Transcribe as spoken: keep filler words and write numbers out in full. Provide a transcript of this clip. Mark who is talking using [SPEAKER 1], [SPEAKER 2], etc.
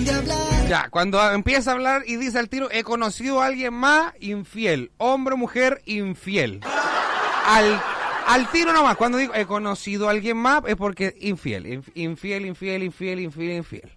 [SPEAKER 1] de hablar.
[SPEAKER 2] Ya, cuando empieza a hablar y dice al tiro, he conocido a alguien más, infiel. Hombre o mujer, infiel. Al, al tiro nomás, cuando digo, he conocido a alguien más, es porque infiel. Infiel, infiel, infiel, infiel, infiel.